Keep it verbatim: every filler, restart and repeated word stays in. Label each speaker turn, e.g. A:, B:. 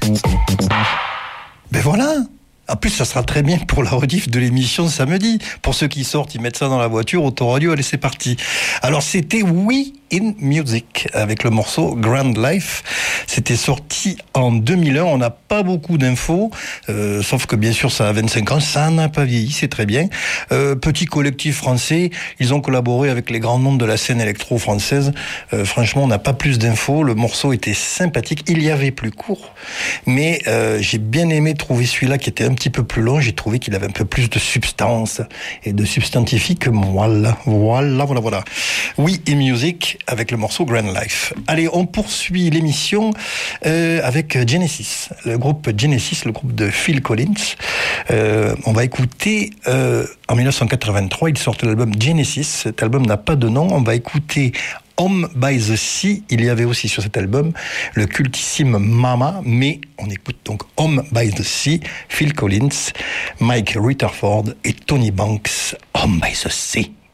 A: Ben voilà. En plus, ça sera très bien pour la rediff de l'émission samedi. Pour ceux qui sortent, ils mettent ça dans la voiture, autoradio, allez, c'est parti. Alors, c'était We in Music avec le morceau Grand Life. C'était sorti en deux mille un. On n'a pas beaucoup d'infos, euh, sauf que bien sûr, ça a vingt-cinq ans. Ça n'a pas vieilli, c'est très bien. Euh, petit collectif français. Ils ont collaboré avec les grands noms de la scène électro française. Euh, franchement, on n'a pas plus d'infos. Le morceau était sympathique. Il y avait plus court, mais euh, j'ai bien aimé trouver celui-là qui était un petit peu plus long. J'ai trouvé qu'il avait un peu plus de substance et de substantifique. Voilà, voilà, voilà, voilà. We in Music avec le morceau Grand Life. Allez, on poursuit l'émission euh, avec Genesis, le groupe Genesis, le groupe de Phil Collins. Euh, on va écouter euh, en dix-neuf cent quatre-vingt-trois, ils sortent l'album Genesis. Cet album n'a pas de nom. On va écouter Home by the Sea. Il y avait aussi sur cet album le cultissime Mama, mais on écoute donc Home by the Sea, Phil Collins, Mike Rutherford et Tony Banks. Home by the Sea.